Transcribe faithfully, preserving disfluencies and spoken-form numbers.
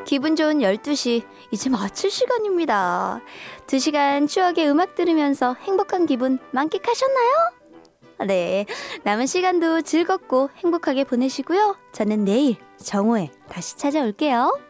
기분 좋은 열두 시, 이제 마칠 시간입니다. 두 시간 추억의 음악 들으면서 행복한 기분 만끽하셨나요? 네, 남은 시간도 즐겁고 행복하게 보내시고요. 저는 내일 정오에 다시 찾아올게요.